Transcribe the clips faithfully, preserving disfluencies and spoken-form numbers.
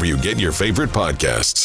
wherever you get your favorite podcasts.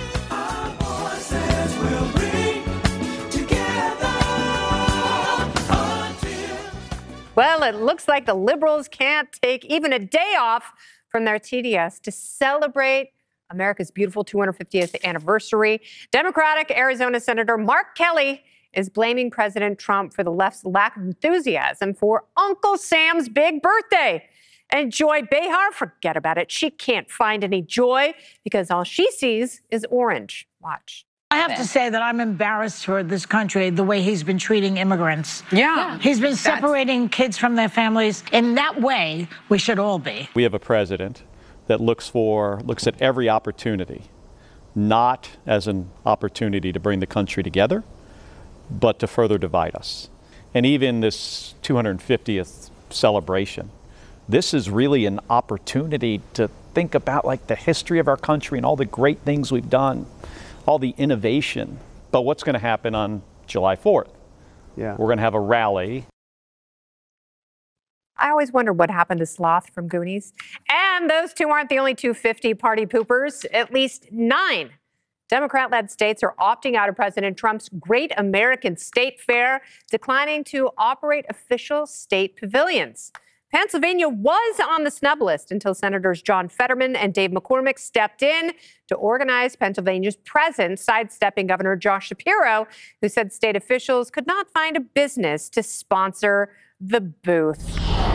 Well, it looks like the Liberals can't take even a day off from their T D S to celebrate America's beautiful two hundred fiftieth anniversary. Democratic Arizona Senator Mark Kelly is blaming President Trump for the left's lack of enthusiasm for Uncle Sam's big birthday. And Joy Behar, forget about it. She can't find any joy because all she sees is orange. Watch. I have to say that I'm embarrassed for this country, the way he's been treating immigrants. Yeah. He's been separating That's... kids from their families. In that way, we should all be. We have a president that looks for, looks at every opportunity, not as an opportunity to bring the country together, but to further divide us. And even this two hundred fiftieth celebration, this is really an opportunity to think about like the history of our country and all the great things we've done, all the innovation. But what's going to happen on July fourth? Yeah. We're going to have a rally. I always wonder what happened to Sloth from Goonies. And those two aren't the only two hundred fifty party poopers. At least nine Democrat-led states are opting out of President Trump's Great American State Fair, declining to operate official state pavilions. Pennsylvania was on the snub list until Senators John Fetterman and Dave McCormick stepped in to organize Pennsylvania's presence, sidestepping Governor Josh Shapiro, who said state officials could not find a business to sponsor the booth.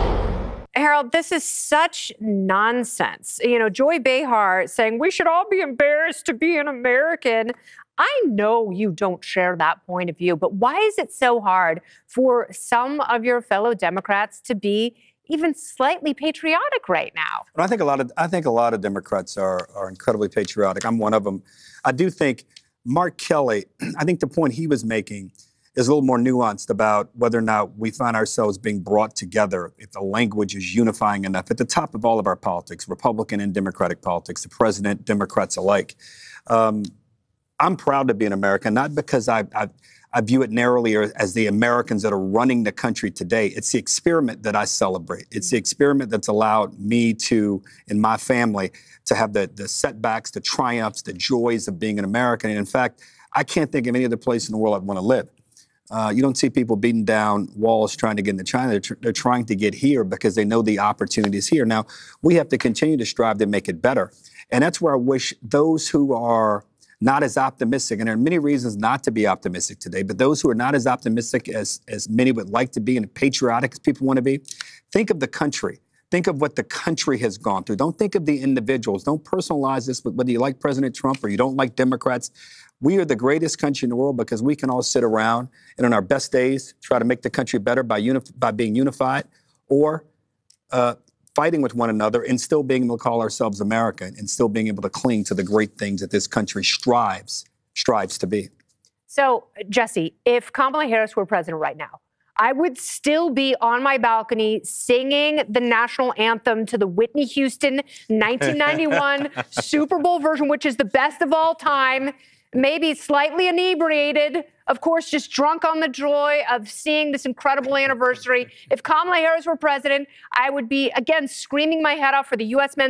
Harold, this is such nonsense. You know, Joy Behar saying we should all be embarrassed to be an American. I know you don't share that point of view, but why is it so hard for some of your fellow Democrats to be even slightly patriotic right now? Well, I think a lot of I think a lot of Democrats are are incredibly patriotic. I'm one of them. I do think Mark Kelly, I think the point he was making is a little more nuanced about whether or not we find ourselves being brought together, if the language is unifying enough. At the top of all of our politics, Republican and Democratic politics, the president, Democrats alike. Um, I'm proud to be an American, not because I, I, I view it narrowly as the Americans that are running the country today. It's the experiment that I celebrate. It's the experiment that's allowed me to, and my family, to have the, the setbacks, the triumphs, the joys of being an American. And in fact, I can't think of any other place in the world I'd want to live. Uh, you don't see people beating down walls trying to get into China. They're, tr- they're trying to get here because they know the opportunity is here. Now, we have to continue to strive to make it better. And that's where I wish those who are not as optimistic, and there are many reasons not to be optimistic today, but those who are not as optimistic as, as many would like to be and patriotic as people want to be, think of the country. Think of what the country has gone through. Don't think of the individuals. Don't personalize this with whether you like President Trump or you don't like Democrats. We are the greatest country in the world because we can all sit around and on our best days try to make the country better by uni- by being unified or uh, fighting with one another and still being able to call ourselves American and still being able to cling to the great things that this country strives strives to be. So, Jesse, if Kamala Harris were president right now, I would still be on my balcony singing the national anthem to the Whitney Houston nineteen ninety-one Super Bowl version, which is the best of all time. Maybe slightly inebriated, of course, just drunk on the joy of seeing this incredible anniversary. If Kamala Harris were president, I would be, again, screaming my head off for the U S men's